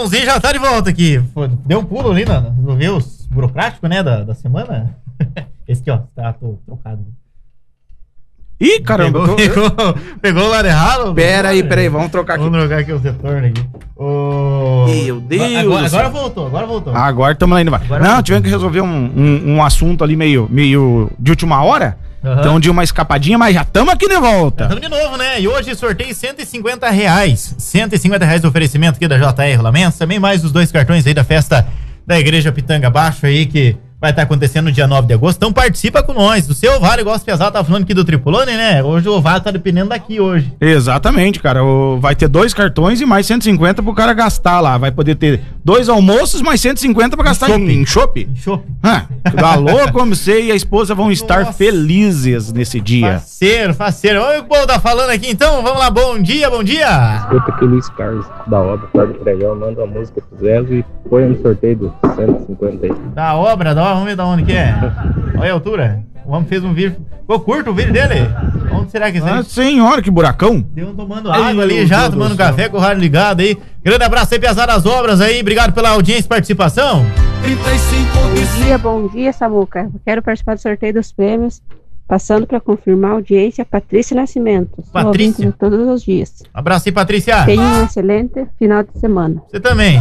Joãozinho já tá de volta aqui. Deu um pulo ali, resolveu os burocráticos, né, da semana. Esse aqui, ó, tá trocado. Ih, caramba, pegou o lado errado? Pera aí, vamos trocar aqui. Vamos trocar aqui os retornos aqui. Meu Deus. Agora voltou. Agora estamos indo. Tivemos que resolver um assunto ali meio de última hora. Então, de uma escapadinha, mas já estamos aqui de volta. Estamos de novo, né? E hoje sorteio R$150. R$150 do oferecimento aqui da JR Rolamentos. Também mais os 2 cartões aí da festa da Igreja Pitanga Baixo aí, que vai estar acontecendo no dia 9 de agosto. Então participa com nós. O seu Ovário, igual o Piazzato tava falando aqui do Tripulone, né? Hoje o Ovário tá dependendo daqui hoje. Exatamente, cara. Vai ter 2 cartões e mais 150 pro cara gastar lá. Vai poder ter 2 almoços, mais 150 pra gastar em chopp. Tá louco, como você e a esposa vão estar felizes nesse dia. Faceiro. Olha o que o povo tá falando aqui, então. Vamos lá, bom dia. Escuta aqui o Luiz Carlos da obra, tá do pregão, manda uma música pro Zé e põe no sorteio do 150 aí. Da obra, vamos ver da onde que é. Olha a altura. O homem fez um vídeo. Ficou curto o vídeo dele? Onde será que é isso aí? Senhora, que buracão. Deu um tomando água ali já, tomando café com o rádio ligado aí. Grande abraço aí, Piazada das Obras aí. Obrigado pela audiência e participação. Bom dia, Samuca. Quero participar do sorteio dos prêmios. Passando para confirmar a audiência, Patrícia Nascimento. Patrícia? Todos os dias. Abraço aí, Patrícia. Tenha um excelente final de semana. Você também.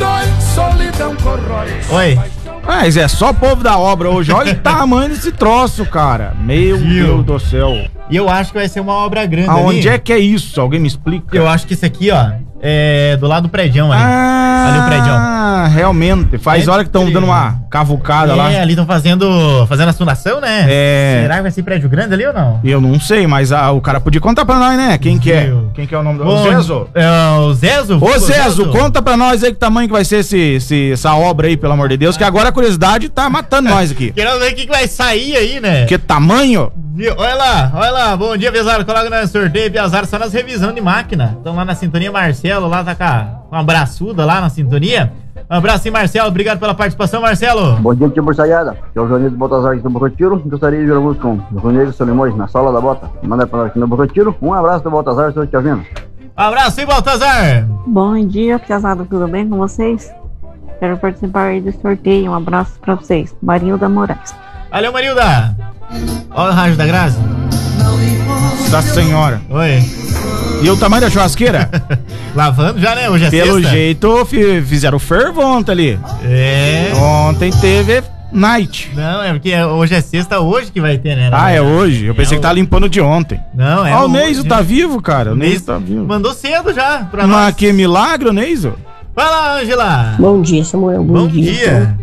Oi. Mas é só povo da obra hoje. Olha o tamanho desse troço, cara. Meu Deus do céu. E eu acho que vai ser uma obra grande. Aonde é que é isso? Alguém me explica? Eu acho que isso aqui, ó, é do lado do prédião ali. Ali o prédião. Realmente. Faz hora que estão dando uma cavucada lá. Ali estão fazendo a fundação, né? Será que vai ser prédio grande ali ou não? Eu não sei, mas o cara podia contar pra nós, né? Quem que é o nome do... O Zezo? O Zezo? Ô, Zezo, conta pra nós aí que tamanho que vai ser essa obra aí, pelo amor de Deus, que agora a curiosidade tá matando nós aqui. Querendo ver o que vai sair aí, né? Que tamanho? Olha lá, bom dia, Piazzato, coloca no sorteio, Piazzato, só nas revisão de máquina. Estão lá na sintonia, Marcelo, lá tá com uma braçuda lá na sintonia. Um abraço aí, Marcelo, obrigado pela participação, Marcelo. Bom dia, tia Bursaiada, que é o Joaneiro de Baltazar aqui no Boca Tiro. Gostaria de ver a música com o Joaneiro Solimões na Sola da Bota. Manda pra nós aqui no Boca Tiro. Um abraço do Baltazar, estou te ouvindo. Abraço aí, Baltazar. Bom dia, Piazzato, tudo bem com vocês? Quero participar aí do sorteio, um abraço pra vocês. Marilda Moraes. Valeu, Marilda. Olha o rádio da Graça. Nossa senhora. Oi. E o tamanho da churrasqueira? Lavando já, né? Hoje é Pelo sexta. jeito, fizeram fervonta ali. Ontem teve night. Não, é porque hoje é sexta, hoje que vai ter, né? É hoje. Eu pensei que tava limpando de ontem. Não, o Neiso tá vivo, cara. O Neiso tá vivo. Mandou cedo já pra nós. Mas que milagre, Neiso. Vai lá, Ângela. Bom dia, Samuel. Bom dia.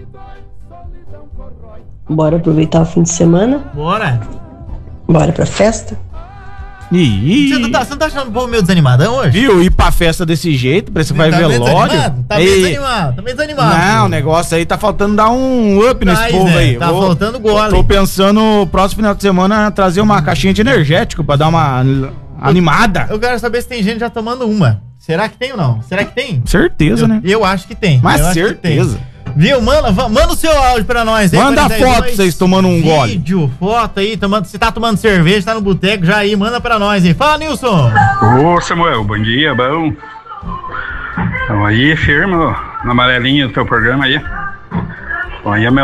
Bora aproveitar o fim de semana? Bora pra festa? Você não tá achando o povo meio desanimadão hoje? Viu? Ir pra festa desse jeito, parece que vai velório. Tá meio desanimado. Não, o negócio aí tá faltando dar um up nesse povo aí. Tá faltando gole. Tô pensando, próximo final de semana, trazer uma caixinha de energético pra dar uma animada. Eu quero saber se tem gente já tomando uma. Será que tem ou não? Será que tem? Certeza, né? Eu acho que tem. Mas certeza. Viu? Manda o seu áudio pra nós aí. Manda foto vocês tomando um gole. Vídeo, foto aí, você tá tomando cerveja, tá no boteco já aí, manda pra nós aí. Fala, Nilson. Ô, Samuel, bom dia, bom. Então aí, firme, na amarelinha do teu programa aí. Bom, aí